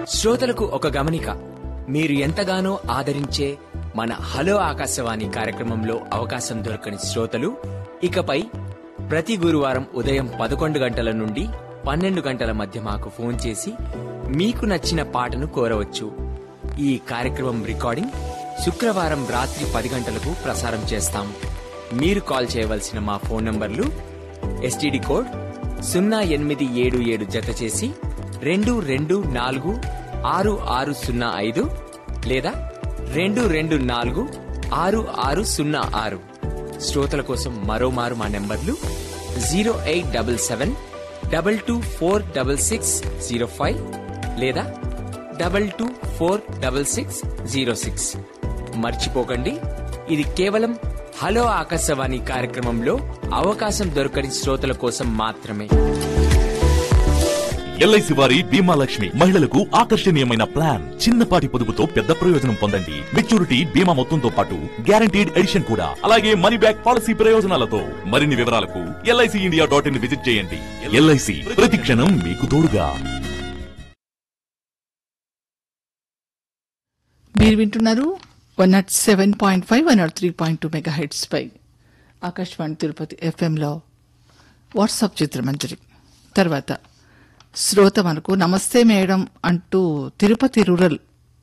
శ్రోతలకు ఒక గమనిక. మీరు ఎంతగానో ఆదరించే మన హలో ఆకాశవాణి కార్యక్రమంలో అవకాశం దొరకని శ్రోతలు ఇకపై ప్రతి గురువారం ఉదయం 11 గంటల నుండి 12 గంటల మధ్య మాకు ఫోన్ చేసి మీకు నచ్చిన పాటను కోరవచ్చు. ఈ కార్యక్రమం రికార్డింగ్ శుక్రవారం రాత్రి 10 గంటలకు ప్రసారం చేస్తాం. మీరు కాల్ చేయవలసిన మా ఫోన్ నంబర్లు ఎస్టీడీ కోడ్ 0877 జత చేసి 22466605 లేదా 22466606. శ్రోతల కోసం మరోమారు మా నెంబర్లు 087722466605 లేదా 22466606. మర్చిపోకండి, ఇది కేవలం హలో ఆకాశవాణి కార్యక్రమంలో అవకాశం దొరకని శ్రోతల కోసం మాత్రమే. ఎల్ఐసి వారి బీమా లక్ష్మి మహిళలకు ఆకర్షణీయమైన ప్లాన్. చిన్నపాటి పొదుపుతో పెద్ద ప్రయోజనం పొందండి. మెచ్యూరిటీ బీమా మొత్తంతో పాటు గ్యారంటీడ్ ఎడిషన్ కూడా, అలాగే మనీ బ్యాక్ పాలసీ ప్రయోజనాలతో. మరిన్ని వివరాలకు LICindia.in విజిట్ చేయండి. ఎల్ఐసి ప్రతి క్షణం మీకు తోడుగా. మీరు వింటున్నారు 107.5 103.2 మెగాహెర్ట్జ్ పై ఆకాశవాణి తిరుపతి ఎఫ్ఎంలో వాట్సాప్ చిత్రమంజరి. తర్వాత శ్రోత మనకు నమస్తే మేడం అంటూ తిరుపతి రూరల్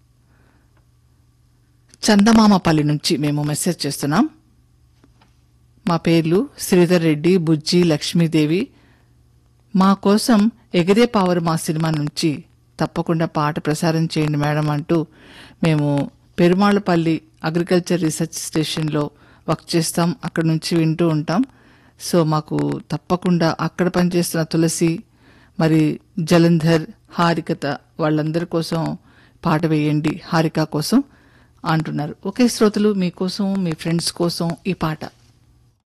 చందమామపల్లి నుంచి మేము మెసేజ్ చేస్తున్నాం. మా పేర్లు శ్రీధర్ రెడ్డి, బుజ్జి, లక్ష్మీదేవి. మా కోసం ఎగిరే పావరు మా సినిమా నుంచి తప్పకుండా పాట ప్రసారం చేయండి మేడం అంటూ మేము పెరుమాళ్లపల్లి అగ్రికల్చర్ రీసెర్చ్ స్టేషన్లో వర్క్ చేస్తాం. అక్కడ నుంచి వింటూ ఉంటాం. సో మాకు తప్పకుండా అక్కడ పనిచేస్తున్న తులసి, మరి జలంధర్, హారికత వాళ్ళందరి కోసం పాట వేయండి, హారిక కోసం అంటున్నారు. ఓకే శ్రోతలు, మీకోసం మీ ఫ్రెండ్స్ కోసం ఈ పాట.